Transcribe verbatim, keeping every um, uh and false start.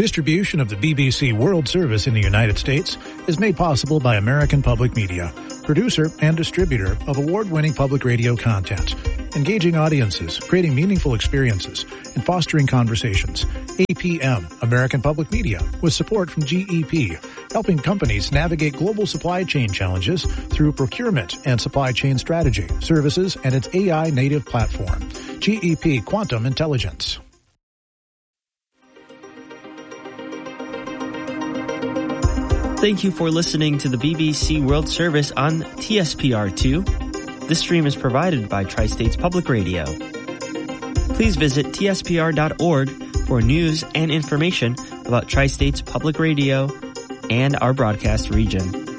Distribution of the B B C World Service in the United States is made possible by American Public Media, producer and distributor of award-winning public radio content, engaging audiences, creating meaningful experiences, and fostering conversations. A P M, American Public Media, with support from G E P, helping companies navigate global supply chain challenges through procurement and supply chain strategy, services, and its A I-native platform. G E P Quantum Intelligence. Thank you for listening to the B B C World Service on T S P R two. This stream is provided by Tri-States Public Radio. Please visit T S P R dot org for news and information about Tri-States Public Radio and our broadcast region.